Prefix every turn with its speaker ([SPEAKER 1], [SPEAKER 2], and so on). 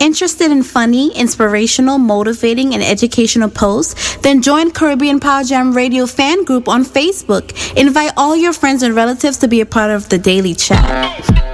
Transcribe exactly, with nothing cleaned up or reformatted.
[SPEAKER 1] Interested in funny, inspirational, motivating, and educational posts? Then join Caribbean Power Jam Radio fan group on Facebook. Invite all your friends and relatives to be a part of the daily chat.